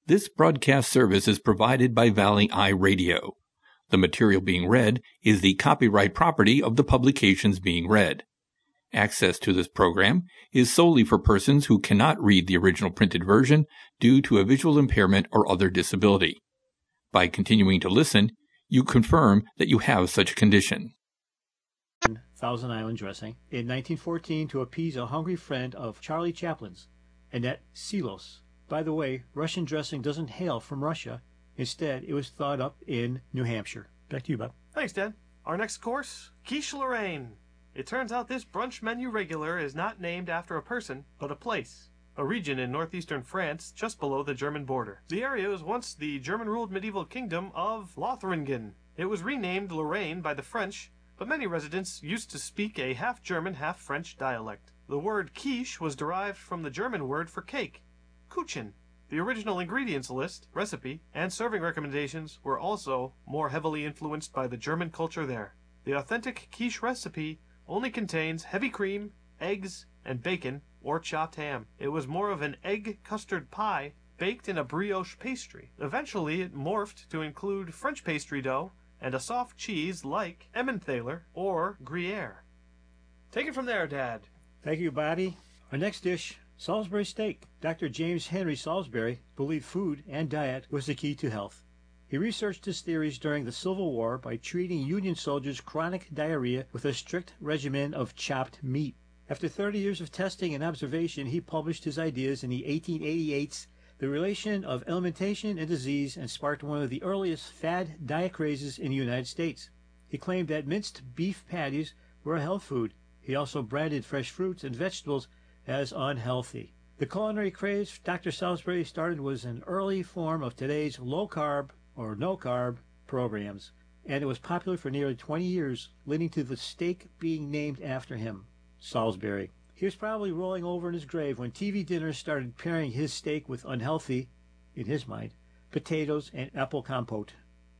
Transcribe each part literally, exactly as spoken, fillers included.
This broadcast service is provided by Valley Eye Radio. The material being read is the copyright property of the publications being read. Access to this program is solely for persons who cannot read the original printed version due to a visual impairment or other disability. By continuing to listen, you confirm that you have such a condition. Thousand Island dressing in nineteen fourteen to appease a hungry friend of Charlie Chaplin's, Annette Silos. By the way, Russian dressing doesn't hail from Russia. Instead, it was thought up in New Hampshire. Back to you, Bob. Thanks, Dan. Our next course, Quiche Lorraine. It turns out this brunch menu regular is not named after a person, but a place. A region in northeastern France, just below the German border. The area was once the German-ruled medieval kingdom of Lothringen. It was renamed Lorraine by the French, but many residents used to speak a half-German, half-French dialect. The word quiche was derived from the German word for cake, Kuchen. The original ingredients list, recipe, and serving recommendations were also more heavily influenced by the German culture there. The authentic quiche recipe only contains heavy cream, eggs, and bacon or chopped ham. It was more of an egg custard pie baked in a brioche pastry. Eventually it morphed to include French pastry dough and a soft cheese like Emmentaler or Gruyere. Take it from there, Dad. Thank you, Bobby. Our next dish, Salisbury steak. Doctor James Henry Salisbury believed food and diet was the key to health. He researched his theories during the Civil War by treating Union soldiers' chronic diarrhea with a strict regimen of chopped meat. After thirty years of testing and observation, he published his ideas in the eighteen eighty-eight's The Relation of Alimentation and Disease and sparked one of the earliest fad diet crazes in the United States. He claimed that minced beef patties were a health food. He also branded fresh fruits and vegetables as unhealthy. The culinary craze Doctor Salisbury started was an early form of today's low-carb or no-carb programs, and it was popular for nearly twenty years, leading to the steak being named after him, Salisbury. He was probably rolling over in his grave when T V dinners started pairing his steak with unhealthy, in his mind, potatoes and apple compote.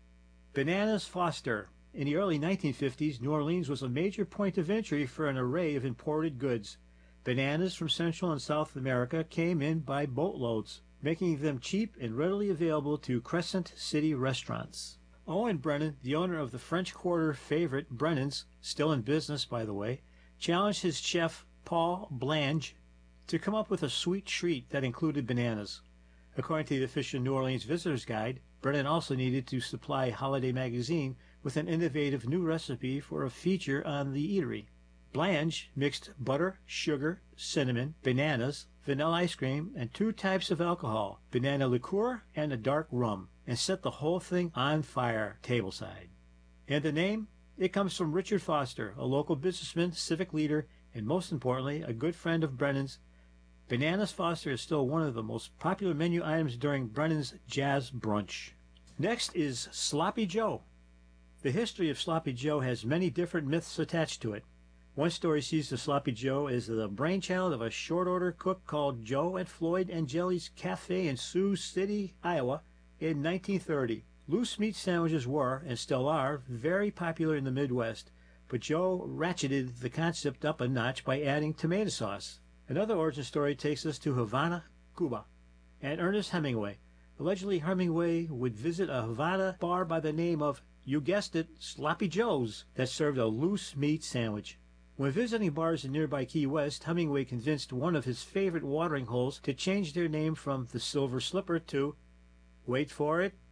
Bananas Foster. In the early nineteen fifties, New Orleans was a major point of entry for an array of imported goods. Bananas from Central and South America came in by boatloads, making them cheap and readily available to Crescent City restaurants. Owen Brennan, the owner of the French Quarter favorite Brennan's, still in business by the way, challenged his chef Paul Blange to come up with a sweet treat that included bananas. According to the official New Orleans Visitor's Guide, Brennan also needed to supply Holiday magazine with an innovative new recipe for a feature on the eatery. Blanche mixed butter, sugar, cinnamon, bananas, vanilla ice cream, and two types of alcohol, banana liqueur and a dark rum, and set the whole thing on fire tableside. And the name? It comes from Richard Foster, a local businessman, civic leader, and most importantly, a good friend of Brennan's. Bananas Foster is still one of the most popular menu items during Brennan's Jazz Brunch. Next is Sloppy Joe. The history of Sloppy Joe has many different myths attached to it. One story sees the Sloppy Joe as the brainchild of a short-order cook called Joe at Floyd and Jelly's Cafe in Sioux City, Iowa, in nineteen thirty. Loose meat sandwiches were, and still are, very popular in the Midwest, but Joe ratcheted the concept up a notch by adding tomato sauce. Another origin story takes us to Havana, Cuba, and Ernest Hemingway. Allegedly, Hemingway would visit a Havana bar by the name of, you guessed it, Sloppy Joe's, that served a loose meat sandwich. When visiting bars in nearby Key West, Hemingway convinced one of his favorite watering holes to change their name from the Silver Slipper to, wait for it,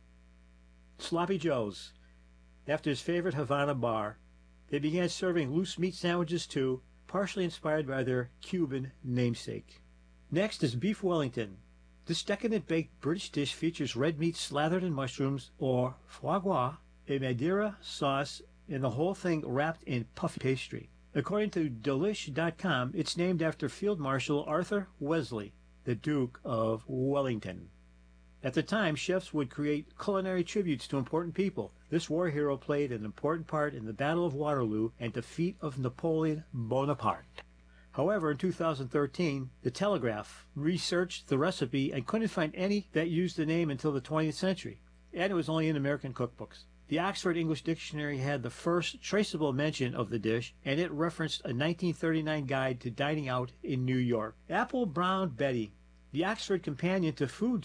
Sloppy Joe's, after his favorite Havana bar. They began serving loose meat sandwiches too, partially inspired by their Cuban namesake. Next is Beef Wellington. This decadent baked British dish features red meat slathered in mushrooms or foie gras, a Madeira sauce, and the whole thing wrapped in puffy pastry. According to Delish dot com, it's named after Field Marshal Arthur Wellesley, the Duke of Wellington. At the time, chefs would create culinary tributes to important people. This war hero played an important part in the Battle of Waterloo and defeat of Napoleon Bonaparte. However, in two thousand thirteen, The Telegraph researched the recipe and couldn't find any that used the name until the twentieth century, and it was only in American cookbooks. The Oxford English Dictionary had the first traceable mention of the dish, and it referenced a nineteen thirty-nine guide to dining out in New York. Apple Brown Betty. The Oxford Companion to Food